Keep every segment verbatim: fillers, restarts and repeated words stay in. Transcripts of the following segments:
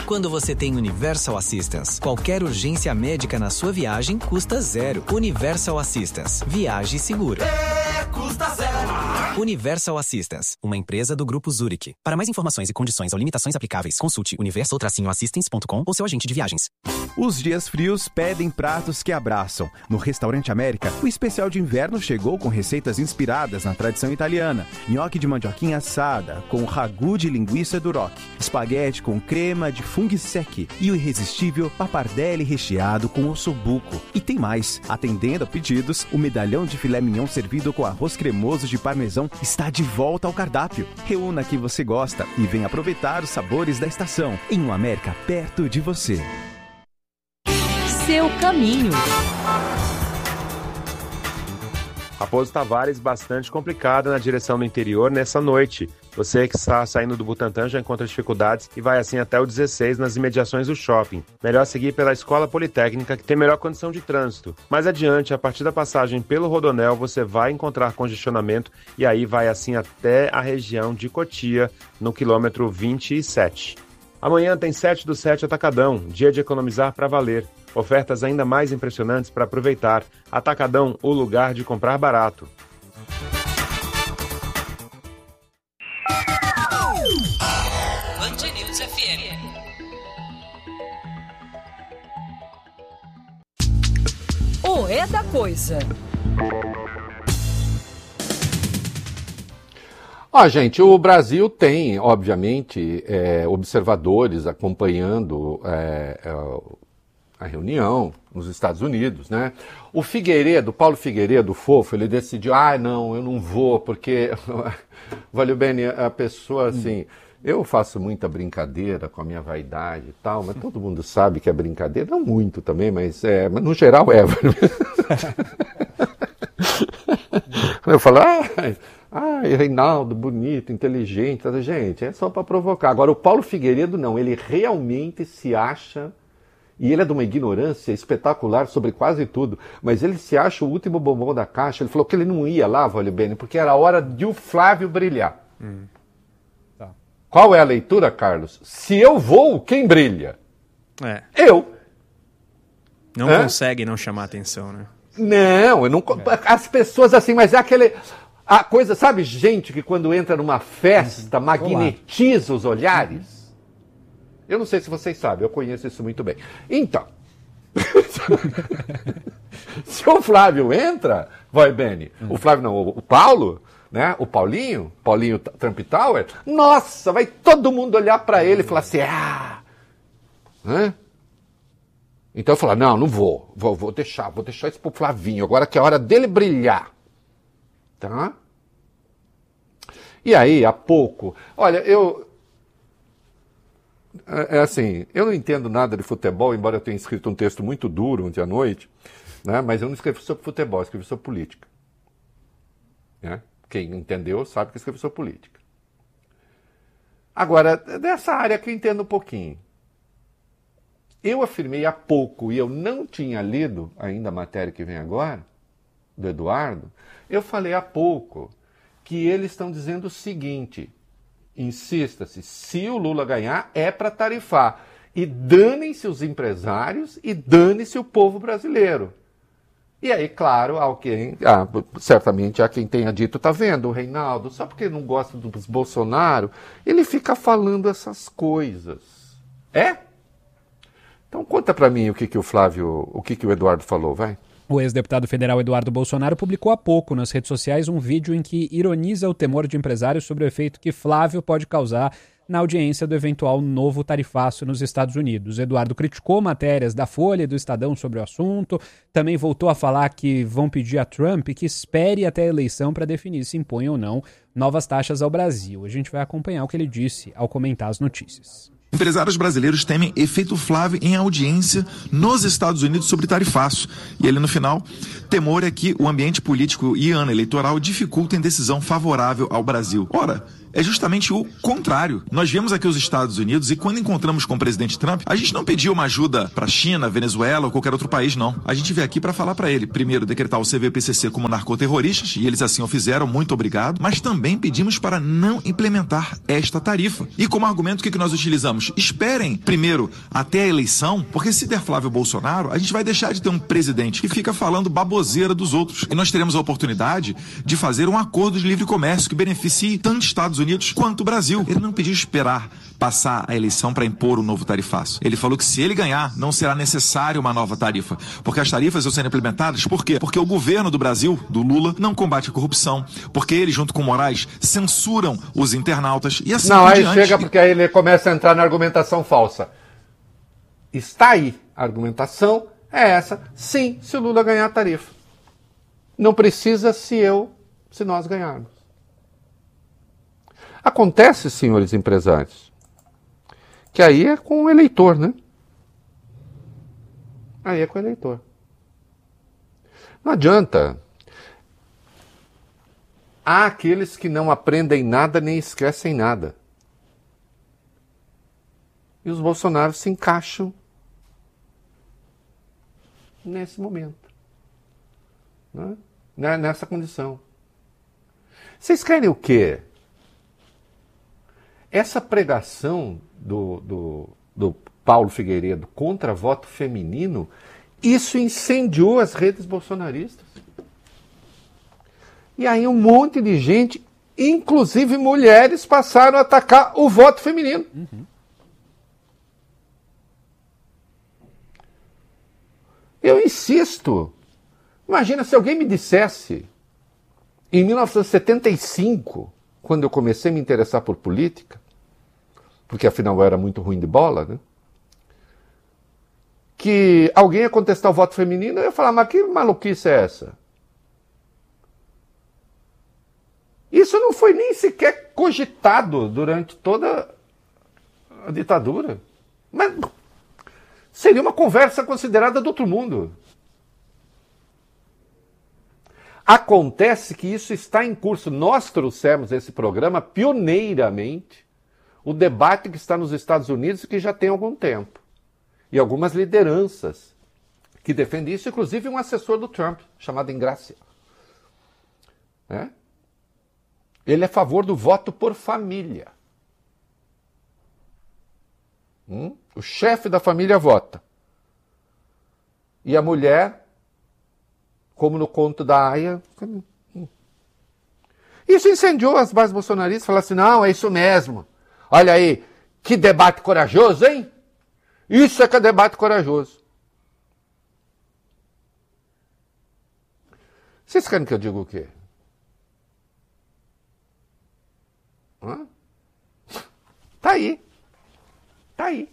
Quando você tem Universal Assistance, qualquer urgência médica na sua viagem custa zero. Universal Assistance. Viaje seguro. É, custa zero. Universal Assistance, uma empresa do Grupo Zurich. Para mais informações e condições ou limitações aplicáveis, consulte universal assistance ponto com ou seu agente de viagens. Os dias frios pedem pratos que abraçam. No Restaurante América, o especial de inverno chegou com receitas inspiradas na tradição italiana. Nhoque de mandioquinha assada, com ragu de linguiça duroc, espaguete com crema de funghi secchi e o irresistível pappardelle recheado com ossobuco. E tem mais. Atendendo a pedidos, o medalhão de filé mignon servido com arroz cremoso de parmesão está de volta ao cardápio. Reúna quem você gosta e venha aproveitar os sabores da estação em uma América perto de você. Seu caminho. Raposo Tavares bastante complicada na direção do interior nessa noite. Você que está saindo do Butantã já encontra dificuldades e vai assim até o dezesseis nas imediações do shopping. Melhor seguir pela Escola Politécnica, que tem melhor condição de trânsito. Mais adiante, a partir da passagem pelo Rodonel, você vai encontrar congestionamento e aí vai assim até a região de Cotia, no quilômetro vinte e sete. Amanhã tem sete do sete Atacadão, dia de economizar para valer. Ofertas ainda mais impressionantes para aproveitar. Atacadão, o lugar de comprar barato. Band News F M. O É da Coisa. Ó, gente, o Brasil tem, obviamente, é, observadores acompanhando é, é, a reunião nos Estados Unidos, né? O Figueiredo, Paulo Figueiredo, fofo, ele decidiu, ah, não, eu não vou, porque, valeu bem, a pessoa, assim, eu faço muita brincadeira com a minha vaidade e tal, mas todo mundo sabe que é brincadeira, não muito também, mas, é, mas no geral é. Eu falo, ah... Ai, Reinaldo, bonito, inteligente, gente, é só para provocar. Agora, o Paulo Figueiredo não, ele realmente se acha, e ele é de uma ignorância espetacular sobre quase tudo, mas ele se acha o último bombom da caixa. Ele falou que ele não ia lá, Vale Bene, porque era a hora de o Flávio brilhar. Hum. Tá. Qual é a leitura, Carlos? Se eu vou, quem brilha? É. Eu. Não Hã? consegue não chamar atenção, né? Não, eu não... É. As pessoas assim, mas é aquele... A coisa, sabe, gente que quando entra numa festa uhum. magnetiza os olhares? Eu não sei se vocês sabem, eu conheço isso muito bem. Então, se o Flávio entra, vai, Beni, uhum. o Flávio não, o Paulo, né, o Paulinho, Paulinho Trump Tower, nossa, vai todo mundo olhar para ele e falar assim, ah, né? Então eu falo, não, não vou, vou, vou deixar, vou deixar isso pro Flavinho, agora que é a hora dele brilhar. Tá? E aí, há pouco... Olha, eu... É, é assim, eu não entendo nada de futebol, embora eu tenha escrito um texto muito duro ontem à noite, né? Mas eu não escrevi sobre futebol, eu escrevi sobre política. Né? Quem entendeu sabe que eu escrevi sobre política. Agora, dessa área que eu entendo um pouquinho. Eu afirmei há pouco, e eu não tinha lido ainda a matéria que vem agora, do Eduardo, eu falei há pouco que eles estão dizendo o seguinte, insista-se, se o Lula ganhar é para tarifar, e danem-se os empresários e dane-se o povo brasileiro. E aí, claro, alguém, ah, certamente há quem tenha dito, tá vendo, o Reinaldo, só porque não gosta dos Bolsonaro, ele fica falando essas coisas. É? Então conta para mim o que, que o Flávio, o que, que o Eduardo falou, vai. O ex-deputado federal Eduardo Bolsonaro publicou há pouco nas redes sociais um vídeo em que ironiza o temor de empresários sobre o efeito que Flávio pode causar na audiência do eventual novo tarifaço nos Estados Unidos. Eduardo criticou matérias da Folha e do Estadão sobre o assunto, também voltou a falar que vão pedir a Trump que espere até a eleição para definir se impõe ou não novas taxas ao Brasil. A gente vai acompanhar o que ele disse ao comentar as notícias. Empresários brasileiros temem efeito Flávio em audiência nos Estados Unidos sobre tarifaço. E ele, no final, temor é que o ambiente político e ano eleitoral dificultem decisão favorável ao Brasil. Ora, é justamente o contrário. Nós viemos aqui os Estados Unidos e quando encontramos com o presidente Trump, a gente não pediu uma ajuda para a China, Venezuela ou qualquer outro país, não. A gente veio aqui para falar para ele, primeiro, decretar o C V P C C como narcoterroristas, e eles assim o fizeram, muito obrigado, mas também pedimos para não implementar esta tarifa. E como argumento, o que, que nós utilizamos? Esperem, primeiro, até a eleição, porque se der Flávio Bolsonaro, a gente vai deixar de ter um presidente que fica falando baboseira dos outros. E nós teremos a oportunidade de fazer um acordo de livre comércio que beneficie tanto os Estados Unidos quanto o Brasil. Ele não pediu esperar passar a eleição para impor um novo tarifaço. Ele falou que se ele ganhar, não será necessário uma nova tarifa, porque as tarifas estão sendo implementadas, por quê? Porque o governo do Brasil, do Lula, não combate a corrupção, porque ele, junto com o Moraes, censuram os internautas e assim Não, por aí diante. chega porque aí ele começa a entrar na argumentação falsa. Está aí. A argumentação é essa. Sim, se o Lula ganhar a tarifa. Não precisa se eu, se nós ganharmos. Acontece, senhores empresários, que aí é com o eleitor, né? Aí é com o eleitor. Não adianta. Há aqueles que não aprendem nada nem esquecem nada. E os Bolsonaros se encaixam nesse momento. Né? Nessa condição. Vocês querem o quê? Essa pregação do, do, do Paulo Figueiredo contra voto feminino, isso incendiou as redes bolsonaristas. E aí um monte de gente, inclusive mulheres, passaram a atacar o voto feminino. Uhum. Eu insisto. Imagina se alguém me dissesse, em mil novecentos e setenta e cinco, quando eu comecei a me interessar por política, porque afinal eu era muito ruim de bola, né? Que alguém ia contestar o voto feminino, eu ia falar, mas que maluquice é essa? Isso não foi nem sequer cogitado durante toda a ditadura. Mas seria uma conversa considerada do outro mundo. Acontece que isso está em curso. Nós trouxemos esse programa pioneiramente, o debate que está nos Estados Unidos e que já tem algum tempo. E algumas lideranças que defendem isso, inclusive um assessor do Trump, chamado Ingrácia. É? Ele é a favor do voto por família. Hum? O chefe da família vota. E a mulher, como no conto da Aya... Hum. Isso incendiou as bases bolsonaristas. Falaram assim, não, é isso mesmo. Olha aí, que debate corajoso, hein? Isso é que é debate corajoso. Vocês querem que eu diga o quê? Hã? Tá aí. Tá aí.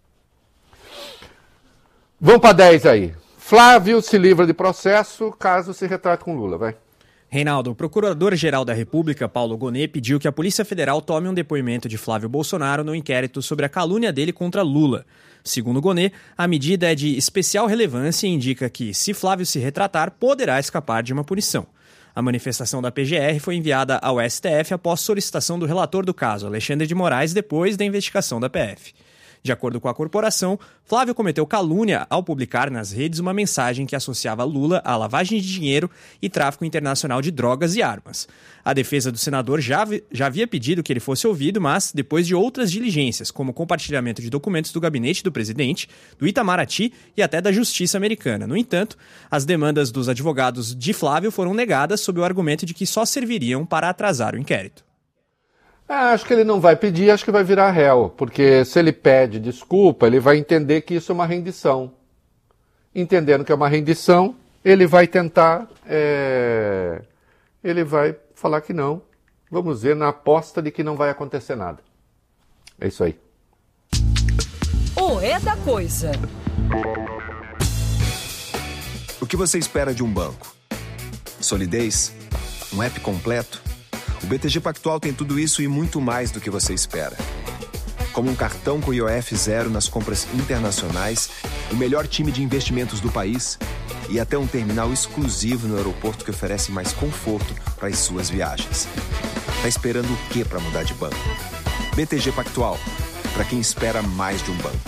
Vamos para dez aí. Flávio se livra de processo caso se retrate com Lula, vai. Reinaldo, o Procurador-Geral da República, Paulo Gonet, pediu que a Polícia Federal tome um depoimento de Flávio Bolsonaro no inquérito sobre a calúnia dele contra Lula. Segundo Gonet, a medida é de especial relevância e indica que, se Flávio se retratar, poderá escapar de uma punição. A manifestação da P G R foi enviada ao S T F após solicitação do relator do caso, Alexandre de Moraes, depois da investigação da P F. De acordo com a corporação, Flávio cometeu calúnia ao publicar nas redes uma mensagem que associava Lula à lavagem de dinheiro e tráfico internacional de drogas e armas. A defesa do senador já, já havia pedido que ele fosse ouvido, mas depois de outras diligências, como compartilhamento de documentos do gabinete do presidente, do Itamaraty e até da Justiça americana. No entanto, as demandas dos advogados de Flávio foram negadas sob o argumento de que só serviriam para atrasar o inquérito. Ah, acho que ele não vai pedir, acho que vai virar réu, porque se ele pede desculpa, ele vai entender que isso é uma rendição. Entendendo que é uma rendição, ele vai tentar, é... ele vai falar que não. Vamos ver, na aposta de que não vai acontecer nada. É isso aí. O É da Coisa. O que você espera de um banco? Solidez? Um app completo? O B T G Pactual tem tudo isso e muito mais do que você espera. Como um cartão com I O F zero nas compras internacionais, o melhor time de investimentos do país e até um terminal exclusivo no aeroporto que oferece mais conforto para as suas viagens. Tá esperando o quê para mudar de banco? B T G Pactual, para quem espera mais de um banco.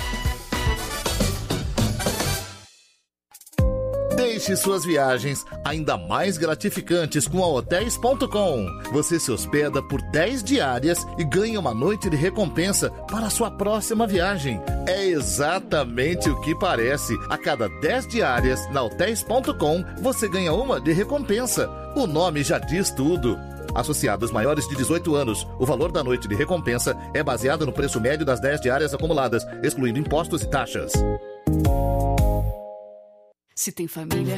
Deixe suas viagens ainda mais gratificantes com a hotéis ponto com. Você se hospeda por dez diárias e ganha uma noite de recompensa para a sua próxima viagem. É exatamente o que parece. A cada dez diárias na hotéis ponto com, você ganha uma de recompensa. O nome já diz tudo. Associados maiores de dezoito anos, o valor da noite de recompensa é baseado no preço médio das dez diárias acumuladas, excluindo impostos e taxas. Se tem família,